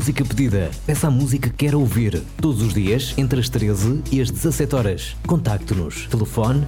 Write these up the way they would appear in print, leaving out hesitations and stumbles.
música pedida. Peça a música que quer ouvir. Todos os dias, entre as 13 e as 17 horas. Contacte-nos. Telefone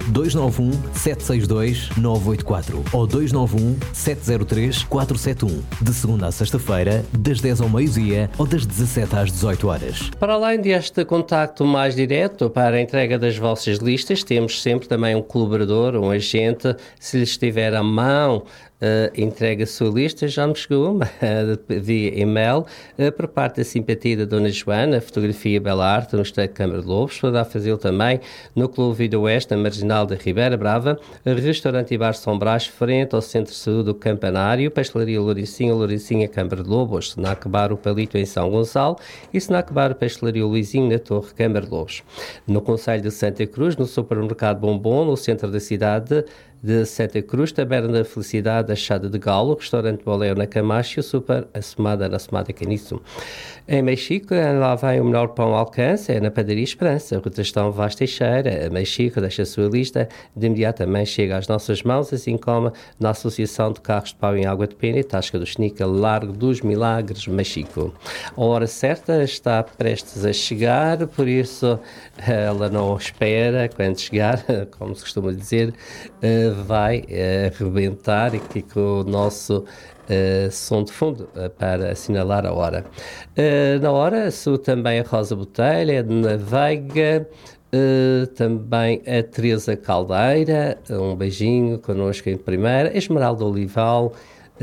291-762-984 ou 291-703-471. De segunda à sexta-feira, das 10 ao meio-dia ou das 17 às 18 horas. Para além deste contacto mais direto para a entrega das vossas listas, temos sempre também um colaborador, um agente, se lhe estiver à mão, entrega a sua lista. Já me chegou uma via e-mail por parte da simpatia da Dona Joana, Fotografia Bela Arte, no Estado de Câmara de Lobos. Poderá fazê-lo também no Clube Vida Oeste, na Marginal da Ribeira Brava, Restaurante e Bar São Brás, frente ao Centro de Saúde do Campanário, Pastelaria Louricinha, Câmara de Lobos, Senac Bar o Palito em São Gonçalo e Senac Bar Pastelaria Luizinho na Torre, Câmara de Lobos. No Concelho de Santa Cruz, no Supermercado Bombom, no centro da cidade de Santa Cruz, Taberna da Felicidade, Achada de Galo, Restaurante Boléu na Camacho e o Super Assomada na Assomada Caniço. Em Mexico, lá vai o melhor pão ao alcance, é na Padaria Esperança, Ruta Estão Vaz Teixeira. Mexico deixa a sua lista, de imediato também chega às nossas mãos, assim como na Associação de Carros de Pau em Água de Pena e Tasca do Xnica, Largo dos Milagres, Mexico. A hora certa está prestes a chegar, por isso ela não espera quando chegar, como se costuma dizer, vai arrebentar aqui com o nosso som de fundo para assinalar a hora. Na hora, sou também a Rosa Botelha, na Veiga, também a Teresa Caldeira, um beijinho connosco em primeira, Esmeralda Olival,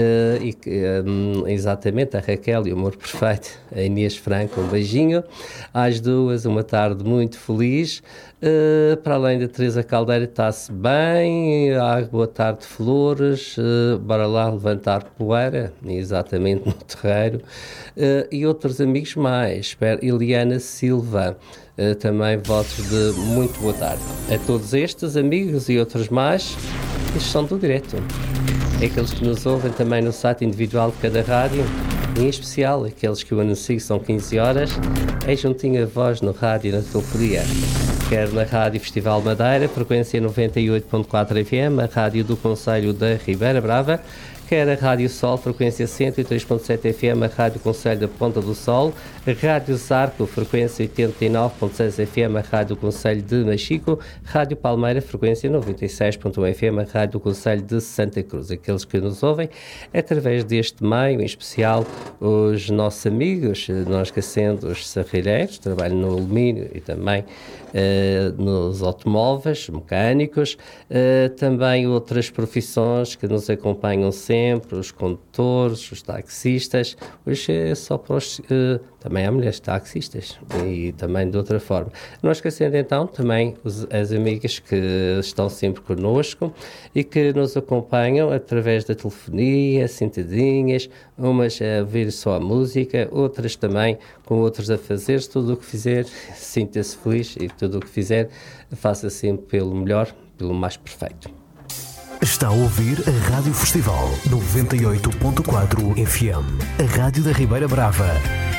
exatamente a Raquel e o Amor Perfeito, a Inês Franco, um beijinho às duas, uma tarde muito feliz. Para além da Teresa Caldeira, está-se bem, boa tarde Flores, bora lá levantar poeira, exatamente no terreiro, e outros amigos mais, Eliana Silva, também votos de muito boa tarde a todos estes amigos e outros mais. Estes são do direto. É aqueles que nos ouvem também no site individual de cada rádio, em especial aqueles que eu anuncio, são 15 horas, é juntinho a voz no rádio e na telefonia. Quer na Rádio Festival Madeira, frequência 98.4 FM, a rádio do Concelho da Ribeira Brava, quer a Rádio Sol, frequência 103.7 FM, a Rádio Concelho da Ponta do Sol, a Rádio Zarco, frequência 89.6 FM, a Rádio Concelho de Mexico, Rádio Palmeira, frequência 96.1 FM, a Rádio Concelho de Santa Cruz. Aqueles que nos ouvem, através deste meio, em especial os nossos amigos, não esquecendo os serrilheiros, trabalham no alumínio e também nos automóveis, mecânicos, também outras profissões que nos acompanham sempre, os condutores, os taxistas, hoje é só para os, também há mulheres taxistas e também de outra forma. Não esquecendo então também as amigas que estão sempre connosco e que nos acompanham através da telefonia, sentadinhas, umas a ouvir só a música, outras também com outros a fazer. Tudo o que fizer, sinta-se feliz e tudo o que fizer, faça sempre pelo melhor, pelo mais perfeito. Está a ouvir a Rádio Festival 98.4 FM, a Rádio da Ribeira Brava.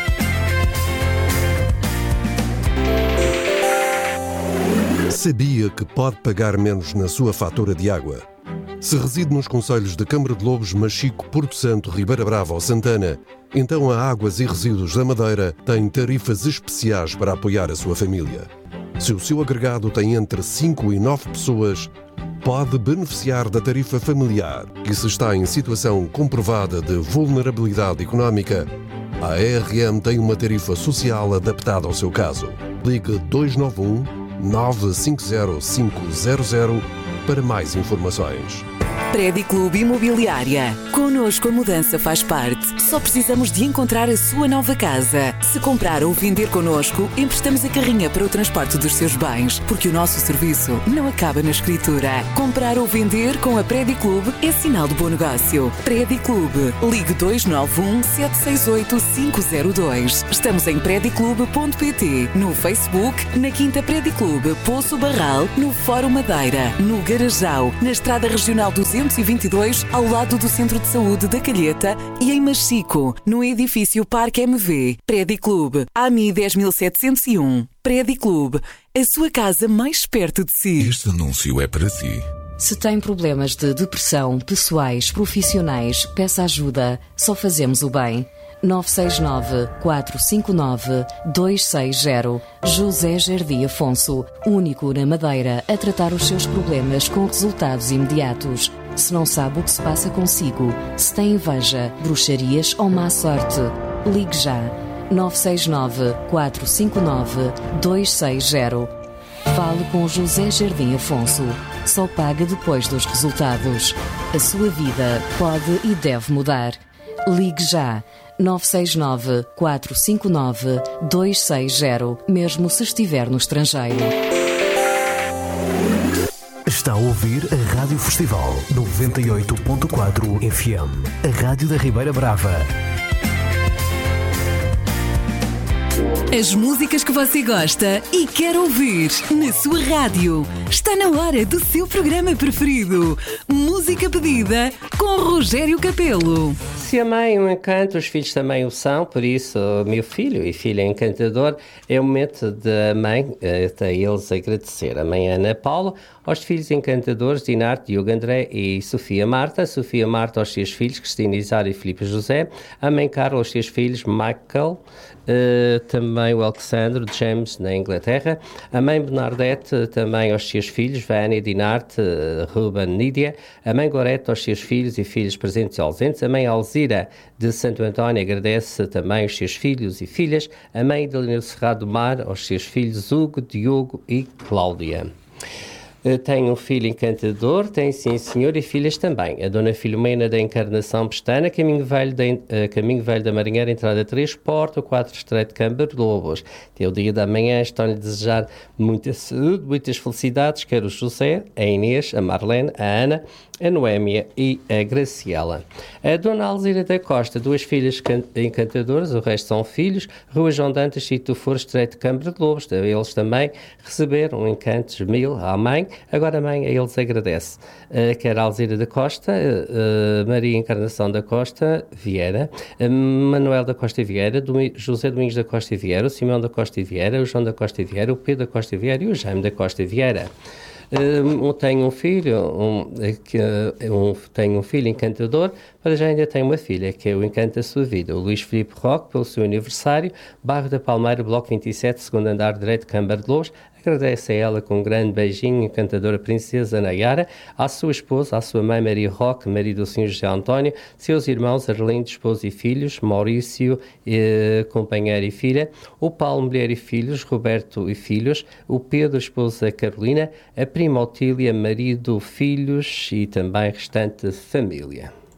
Sabia que pode pagar menos na sua fatura de água? Se reside nos concelhos de Câmara de Lobos, Machico, Porto Santo, Ribeira Brava ou Santana, então a Águas e Resíduos da Madeira tem tarifas especiais para apoiar a sua família. Se o seu agregado tem entre 5 e 9 pessoas, pode beneficiar da tarifa familiar e se está em situação comprovada de vulnerabilidade económica, a ARM tem uma tarifa social adaptada ao seu caso. Ligue 291 950 500 para mais informações. Prédio Clube Imobiliária. Connosco a mudança faz parte. Só precisamos de encontrar a sua nova casa. Se comprar ou vender connosco, emprestamos a carrinha para o transporte dos seus bens, porque o nosso serviço não acaba na escritura. Comprar ou vender com a Prédio Clube é sinal de bom negócio. Prédio Clube. Ligue 291 768 502. Estamos em prediclube.pt, no Facebook, na Quinta Prédio Clube, Poço Barral, no Fórum Madeira, no Garajal, na Estrada Regional 222, ao lado do Centro de Saúde da Calheta e em Machico, no edifício Parque MV. Prédio Clube, AMI 10701. Prédio Clube, a sua casa mais perto de si. Este anúncio é para si. Se tem problemas de depressão, pessoais, profissionais, peça ajuda. Só fazemos o bem. 969 459 260. José Jardim Afonso, único na Madeira a tratar os seus problemas com resultados imediatos. Se não sabe o que se passa consigo, se tem inveja, bruxarias ou má sorte, ligue já. 969 459 260. Fale com José Jardim Afonso. Só paga depois dos resultados. A sua vida pode e deve mudar. Ligue já. 969 459 260, mesmo se estiver no estrangeiro. Está a ouvir a Rádio Festival 98.4 FM, a Rádio da Ribeira Brava. As músicas que você gosta e quer ouvir na sua rádio. Está na hora do seu programa preferido. Música pedida com Rogério Capelo. Se a mãe é um encanto, os filhos também o são, por isso, meu filho e filha encantador, é o momento da mãe, a eles agradecer. A mãe Ana Paula, aos filhos encantadores, Dinarte, Diogo André e Sofia Marta aos seus filhos, Cristina Isário e Filipe José, a mãe Carla aos seus filhos, Michael, também o Alexandre, James na Inglaterra, a mãe Bernadette também aos seus filhos, Vânia, Dinarte, Ruben, Nídia, a mãe Gorete aos seus filhos e filhas presentes e ausentes, a mãe Alzira de Santo António agradece também aos seus filhos e filhas, a mãe Adelina Serrado do Mar aos seus filhos Hugo, Diogo e Cláudia. Tem um filho encantador, tem sim senhor, e filhas também. A Dona Filomena da Encarnação Pestana, Caminho Velho da Marinheira, entrada 3, Porta 4, Estreito de Câmara de Lobos. Tem o dia da manhã, estão-lhe a desejar muita saúde, muitas felicidades, quer o José, a Inês, a Marlene, a Ana, a Noémia e a Graciela. A Dona Alzira da Costa, duas filhas encantadoras, o resto são filhos, Rua João Dantas, Sítio For, Estreito de Câmara de Lobos. Eles também receberam encantos mil à mãe. Agora a mãe a eles agradece. Quer a Alzira da Costa, Maria Encarnação da Costa Vieira, Manuel da Costa Vieira, José Domingos da Costa Vieira, o Simão da Costa Vieira, o João da Costa Vieira, o Pedro da Costa Vieira e o Jaime da Costa Vieira. Tenho um filho encantador, mas já ainda tenho uma filha, que é o Encanta a Sua Vida, o Luís Filipe Roque, pelo seu aniversário, Bairro da Palmeira, Bloco 27, segundo andar direito, Câmara de Lobos. Agradece a ela com um grande beijinho, encantadora princesa Nayara, à sua esposa, à sua mãe Maria Roque, marido do Sr. José António, seus irmãos Arlindo, esposo e filhos, Maurício, companheiro e filha, o Paulo, mulher e filhos, Roberto e filhos, o Pedro, esposa Carolina, a prima Otília, marido, filhos e também restante família.